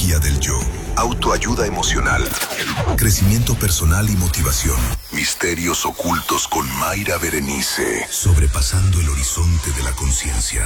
Psicología del yo, autoayuda emocional, crecimiento personal y motivación. Misterios ocultos con Mayra Berenice. Sobrepasando el horizonte de la conciencia.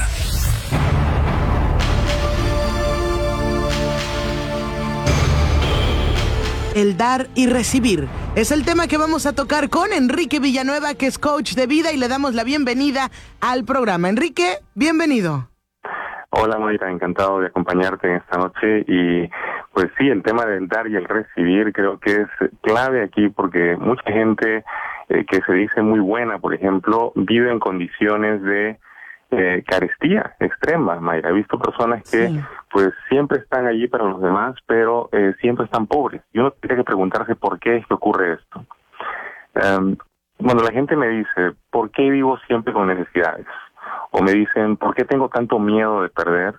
El dar y recibir es el tema que vamos a tocar con Enrique Villanueva, que es coach de vida, y le damos la bienvenida al programa. Enrique, bienvenido. Hola Mayra, encantado de acompañarte en esta noche. Y pues sí, el tema del dar y el recibir creo que es clave aquí, porque mucha gente que se dice muy buena, por ejemplo, vive en condiciones de carestía extrema, Mayra. He visto personas que pues siempre están allí para los demás, pero siempre están pobres. Y uno tiene que preguntarse por qué es que ocurre esto. Cuando la gente me dice, ¿por qué vivo siempre con necesidades? O me dicen, ¿por qué tengo tanto miedo de perder?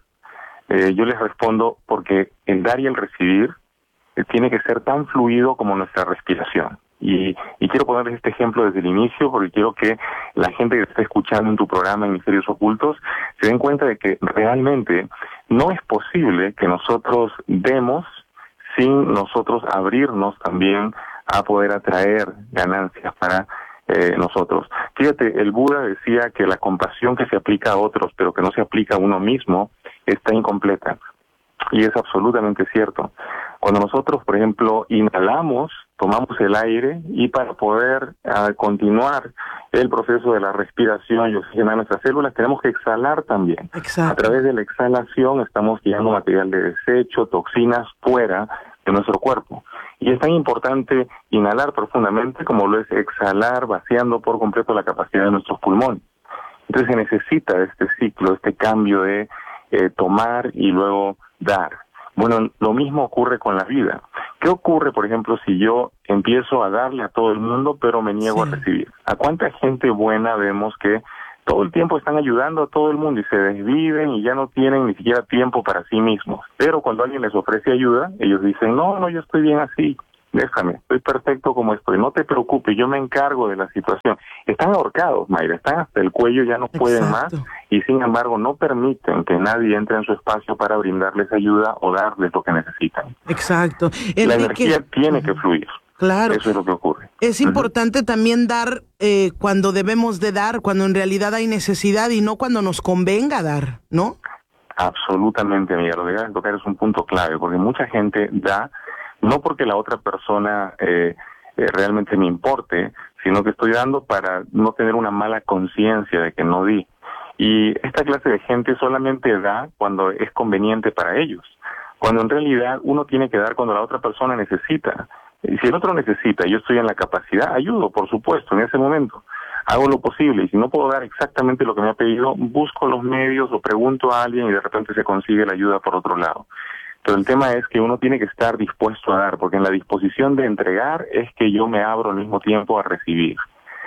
Yo les respondo, porque el dar y el recibir tiene que ser tan fluido como nuestra respiración. Y quiero ponerles este ejemplo desde el inicio, porque quiero que la gente que está escuchando en tu programa en Misterios Ocultos se den cuenta de que realmente no es posible que nosotros demos sin nosotros abrirnos también a poder atraer ganancias para nosotros. Fíjate, el Buda decía que la compasión que se aplica a otros, pero que no se aplica a uno mismo, está incompleta. Y es absolutamente cierto. Cuando nosotros, por ejemplo, inhalamos, tomamos el aire, y para poder continuar el proceso de la respiración y oxigenar nuestras células, tenemos que exhalar también. Exacto. A través de la exhalación estamos tirando material de desecho, toxinas fuera de nuestro cuerpo. Y es tan importante inhalar profundamente como lo es exhalar, vaciando por completo la capacidad de nuestros pulmones. Entonces se necesita este ciclo, este cambio de tomar y luego dar. Bueno, lo mismo ocurre con la vida. ¿Qué ocurre, por ejemplo, si yo empiezo a darle a todo el mundo, pero me niego a recibir? ¿A cuánta gente buena vemos que todo el tiempo están ayudando a todo el mundo y se desviven y ya no tienen ni siquiera tiempo para sí mismos? Pero cuando alguien les ofrece ayuda, ellos dicen, no, yo estoy bien así, déjame, estoy perfecto como estoy, no te preocupes, yo me encargo de la situación. Están ahorcados, Mayra, están hasta el cuello, ya no pueden más, y sin embargo no permiten que nadie entre en su espacio para brindarles ayuda o darles lo que necesitan. Exacto. La energía tiene que fluir. Claro. Eso es lo que ocurre. Es importante también dar cuando debemos de dar, cuando en realidad hay necesidad, y no cuando nos convenga dar, ¿no? Absolutamente, amiga. Lo que acabas de tocar es un punto clave, porque mucha gente da no porque la otra persona realmente me importe, sino que estoy dando para no tener una mala conciencia de que no di. Y esta clase de gente solamente da cuando es conveniente para ellos, cuando en realidad uno tiene que dar cuando la otra persona necesita. Y si el otro necesita, yo estoy en la capacidad, ayudo, por supuesto, en ese momento. Hago lo posible, y si no puedo dar exactamente lo que me ha pedido, busco los medios o pregunto a alguien y de repente se consigue la ayuda por otro lado. Pero el tema es que uno tiene que estar dispuesto a dar, porque en la disposición de entregar es que yo me abro al mismo tiempo a recibir.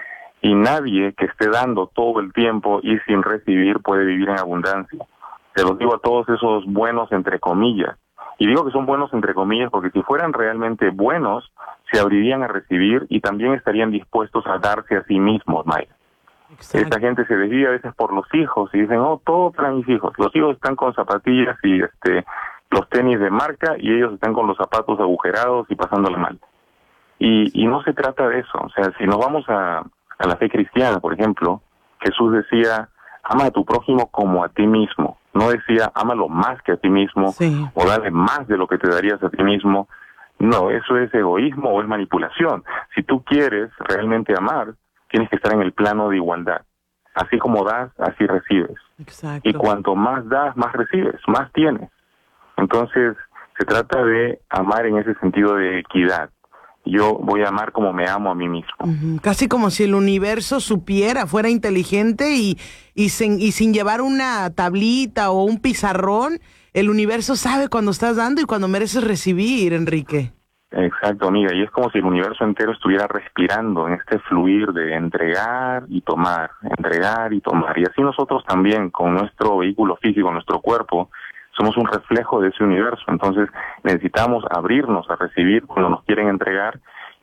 Y nadie que esté dando todo el tiempo y sin recibir puede vivir en abundancia. Se los digo a todos esos buenos entre comillas. Y digo que son buenos entre comillas porque si fueran realmente buenos, se abrirían a recibir y también estarían dispuestos a darse a sí mismos, Maya. Esta gente se desvía a veces por los hijos y dicen, todo para mis hijos. Los hijos están con zapatillas y los tenis de marca, y ellos están con los zapatos agujerados y pasándola mal. Y no se trata de eso. O sea, si nos vamos a la fe cristiana, por ejemplo, Jesús decía, ama a tu prójimo como a ti mismo. No decía, ámalo más que a ti mismo, o dale más de lo que te darías a ti mismo. No, eso es egoísmo o es manipulación. Si tú quieres realmente amar, tienes que estar en el plano de igualdad. Así como das, así recibes. Exacto. Y cuanto más das, más recibes, más tienes. Entonces, se trata de amar en ese sentido de equidad. Yo voy a amar como me amo a mí mismo. Casi como si el universo supiera, fuera inteligente y sin llevar una tablita o un pizarrón, el universo sabe cuando estás dando y cuando mereces recibir, Enrique. Exacto, amiga, y es como si el universo entero estuviera respirando en este fluir de entregar y tomar, entregar y tomar. Y así nosotros también, con nuestro vehículo físico, nuestro cuerpo, somos un reflejo de ese universo. Entonces necesitamos abrirnos a recibir cuando nos quieren entregar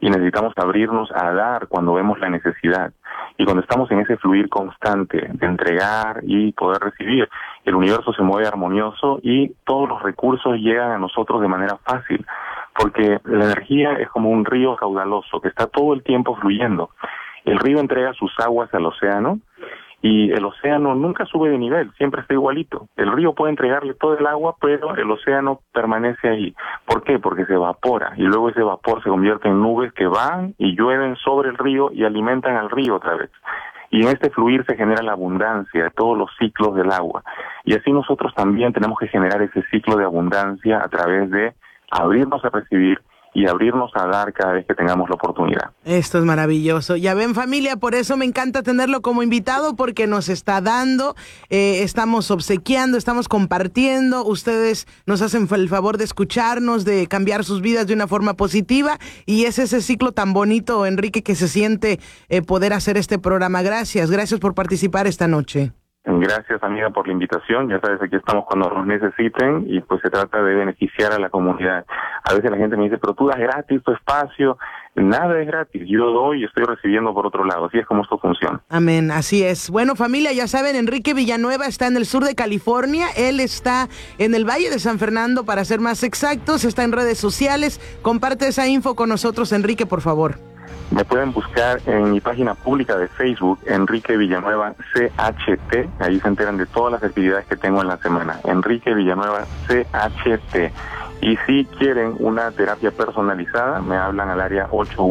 y necesitamos abrirnos a dar cuando vemos la necesidad. Y cuando estamos en ese fluir constante de entregar y poder recibir, el universo se mueve armonioso y todos los recursos llegan a nosotros de manera fácil, porque la energía es como un río caudaloso que está todo el tiempo fluyendo. El río entrega sus aguas al océano y el océano nunca sube de nivel, siempre está igualito. El río puede entregarle todo el agua, pero el océano permanece ahí. ¿Por qué? Porque se evapora y luego ese vapor se convierte en nubes que van y llueven sobre el río y alimentan al río otra vez. Y en este fluir se genera la abundancia de todos los ciclos del agua. Y así nosotros también tenemos que generar ese ciclo de abundancia a través de abrirnos a recibir y abrirnos a dar cada vez que tengamos la oportunidad. Esto es maravilloso. Ya ven, familia, por eso me encanta tenerlo como invitado, porque nos está dando, estamos obsequiando, estamos compartiendo, ustedes nos hacen el favor de escucharnos, de cambiar sus vidas de una forma positiva, y es ese ciclo tan bonito, Enrique, que se siente poder hacer este programa. Gracias por participar esta noche. Gracias, amiga, por la invitación. Ya sabes, aquí estamos cuando nos necesiten y pues se trata de beneficiar a la comunidad. A veces la gente me dice, pero tú das gratis tu espacio. Nada es gratis. Yo doy y estoy recibiendo por otro lado. Así es como esto funciona. Amén, así es. Bueno, familia, ya saben, Enrique Villanueva está en el sur de California. Él está en el Valle de San Fernando, para ser más exactos. Está en redes sociales. Comparte esa info con nosotros, Enrique, por favor. Me pueden buscar en mi página pública de Facebook, Enrique Villanueva CHT. Ahí se enteran de todas las actividades que tengo en la semana. Enrique Villanueva CHT. Y si quieren una terapia personalizada, me hablan al área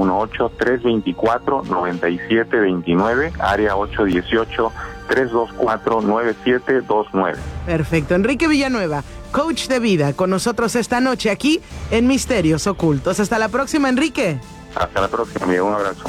818-324-9729, área 818-324-9729. Perfecto. Enrique Villanueva, coach de vida, con nosotros esta noche aquí en Misterios Ocultos. Hasta la próxima, Enrique. Hasta la próxima, amigo. Un abrazo.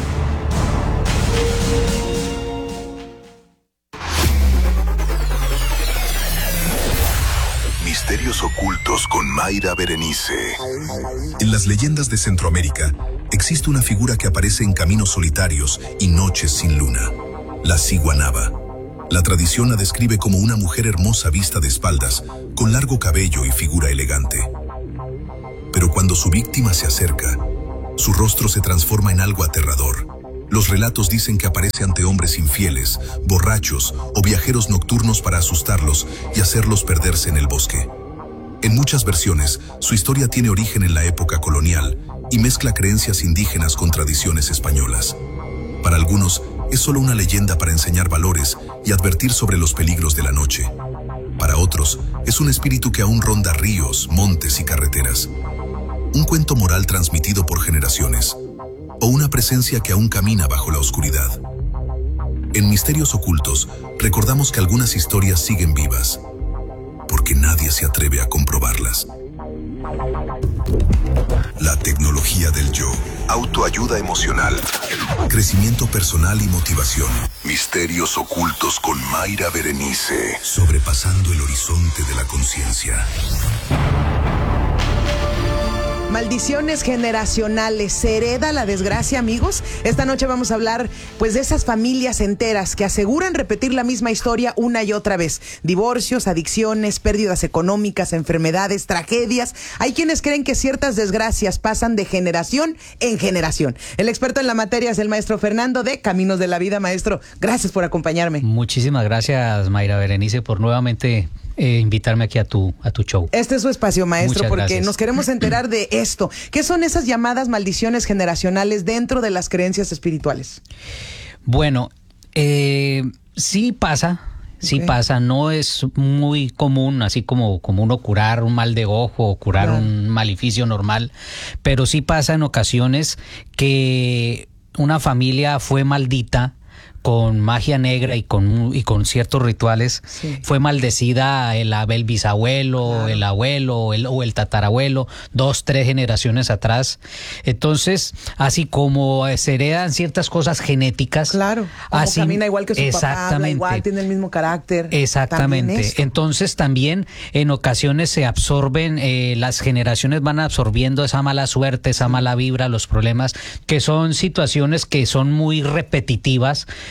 Misterios Ocultos con Mayra Berenice. En las leyendas de Centroamérica existe una figura que aparece en caminos solitarios y noches sin luna: la ciguanaba. La tradición la describe como una mujer hermosa vista de espaldas, con largo cabello y figura elegante. Pero cuando su víctima se acerca, su rostro se transforma en algo aterrador. Los relatos dicen que aparece ante hombres infieles, borrachos o viajeros nocturnos para asustarlos y hacerlos perderse en el bosque. En muchas versiones, su historia tiene origen en la época colonial y mezcla creencias indígenas con tradiciones españolas. Para algunos, es solo una leyenda para enseñar valores y advertir sobre los peligros de la noche. Para otros, es un espíritu que aún ronda ríos, montes y carreteras. Un cuento moral transmitido por generaciones, o una presencia que aún camina bajo la oscuridad. En Misterios Ocultos, recordamos que algunas historias siguen vivas, porque nadie se atreve a comprobarlas. La tecnología del yo, autoayuda emocional, crecimiento personal y motivación. Misterios Ocultos con Mayra Berenice, sobrepasando el horizonte de la conciencia. Maldiciones generacionales, ¿se hereda la desgracia, amigos? Esta noche vamos a hablar, pues, de esas familias enteras que aseguran repetir la misma historia una y otra vez. Divorcios, adicciones, pérdidas económicas, enfermedades, tragedias. Hay quienes creen que ciertas desgracias pasan de generación en generación. El experto en la materia es el maestro Fernando de Caminos de la Vida. Maestro, gracias por acompañarme. Muchísimas gracias, Mayra Berenice, por nuevamente invitarme aquí a tu show. Este es su espacio, maestro. Muchas porque gracias. Nos queremos enterar de esto. ¿Qué son esas llamadas maldiciones generacionales dentro de las creencias espirituales? Bueno, sí pasa. Sí pasa, no es muy común, así como uno curar un mal de ojo o curar un maleficio normal, pero sí pasa en ocasiones que una familia fue maldita con magia negra y con ciertos rituales. Sí. Fue maldecida el bisabuelo, el abuelo o el tatarabuelo, 2, 3 generaciones atrás. Entonces, así como se heredan ciertas cosas genéticas. Claro, como así, camina igual que su papá, habla igual, tiene el mismo carácter. Exactamente. Entonces también en ocasiones se absorben, las generaciones van absorbiendo esa mala suerte, esa mala vibra, los problemas, que son situaciones que son muy repetitivas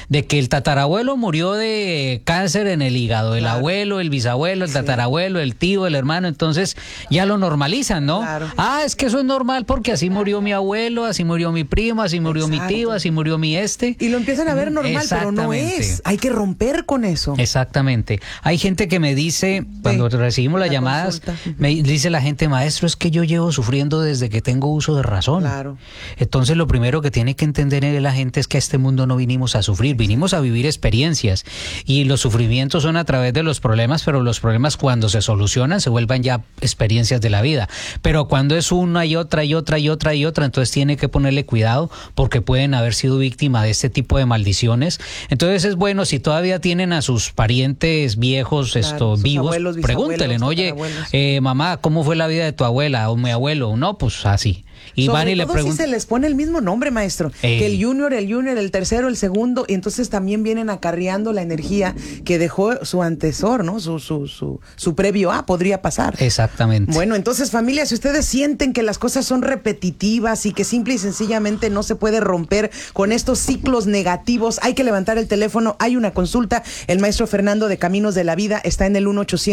de que el tatarabuelo murió de cáncer en el hígado, el abuelo, el bisabuelo, el tatarabuelo, el tío, el hermano, entonces ya lo normalizan, ¿no? Claro. Es que eso es normal porque así murió mi abuelo, así murió mi primo, así murió mi tío, así murió mi Y lo empiezan a ver normal, pero no es. Hay que romper con eso. Exactamente. Hay gente que me dice, cuando recibimos las llamadas, me dice la gente, maestro, es que yo llevo sufriendo desde que tengo uso de razón. Claro. Entonces lo primero que tiene que entender la gente es que a este mundo no vinimos a sufrir, vinimos a vivir experiencias, y los sufrimientos son a través de los problemas, pero los problemas cuando se solucionan se vuelvan ya experiencias de la vida. Pero cuando es una y otra y otra y otra y otra, entonces tiene que ponerle cuidado porque pueden haber sido víctima de este tipo de maldiciones. Entonces es bueno, si todavía tienen a sus parientes viejos, vivos, abuelos, pregúntenle, oye, mamá, ¿cómo fue la vida de tu abuela o mi abuelo? No, pues así. Y sobre van y le todo preguntan. Si se les pone el mismo nombre, maestro, que el junior, el tercero, el segundo, y entonces también vienen acarreando la energía que dejó su antecesor, ¿no? Su previo podría pasar. Exactamente. Bueno, entonces, familia, si ustedes sienten que las cosas son repetitivas y que simple y sencillamente no se puede romper con estos ciclos negativos, hay que levantar el teléfono, hay una consulta. El maestro Fernando de Caminos de la Vida está en el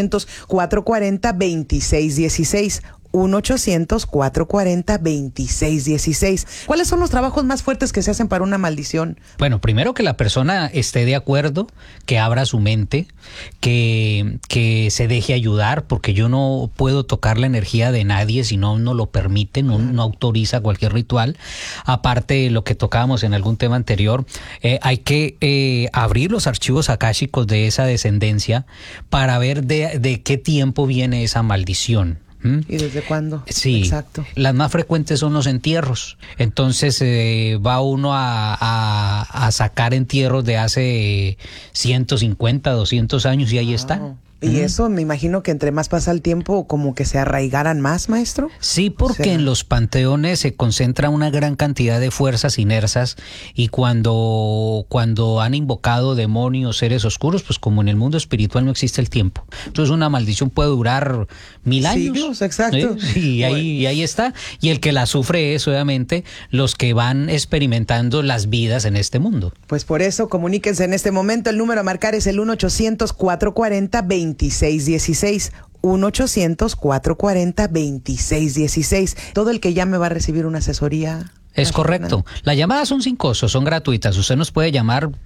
1-800-440-2616. 1-800-440-2616. ¿Cuáles son los trabajos más fuertes que se hacen para una maldición? Bueno, primero que la persona esté de acuerdo, que abra su mente, que se deje ayudar, porque yo no puedo tocar la energía de nadie si no lo permite, no autoriza cualquier ritual. Aparte de lo que tocábamos en algún tema anterior, hay que abrir los archivos akáshicos de esa descendencia para ver de qué tiempo viene esa maldición. ¿Y desde cuándo? Sí, exacto. Las más frecuentes son los entierros. Entonces va uno a sacar entierros de hace 150, 200 años y ahí están. ¿Y eso me imagino que entre más pasa el tiempo como que se arraigaran más, maestro? Sí, porque en los panteones se concentra una gran cantidad de fuerzas inersas y cuando han invocado demonios, seres oscuros, pues como en el mundo espiritual no existe el tiempo. Entonces una maldición puede durar 1000 años. Siglos, exacto. Y ahí está. Y el que la sufre es obviamente los que van experimentando las vidas en este mundo. Pues por eso comuníquense en este momento. El número a marcar es el 1-800-440-2616. 1-800-440-2616. Todo el que llame va a recibir una asesoría. Es correcto. Las llamadas son sin costo, son gratuitas. Usted nos puede llamar